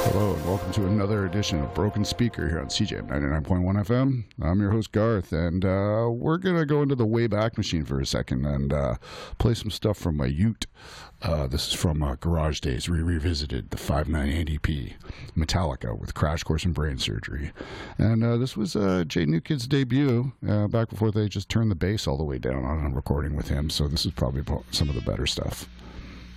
Hello and welcome to another edition of Broken Speaker here on CJM 99.1 FM. I'm your host Garth, and we're going to go into the Wayback Machine for a second and play some stuff from my Ute. This is from Garage Days. We revisited the 598EP Metallica with Crash Course in Brain Surgery. And this was Jay New Kid's debut back before they just turned the bass all the way down on a recording with him, so this is probably some of the better stuff.